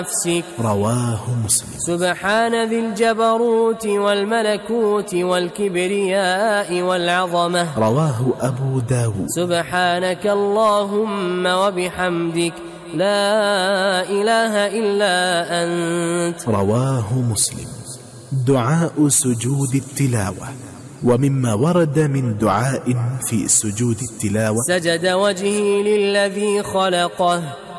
نفسك. رواه مسلم. سبحان ذي الجبروت والملكوت والكبرياء والعظمة. رواه أبو داود. سبحانك اللهم وبحمدك لا إله إلا أنت. رواه مسلم. دعاء سجود التلاوة. ومما ورد من دعاء في سجود التلاوة: سجد وجهي للذي خلقه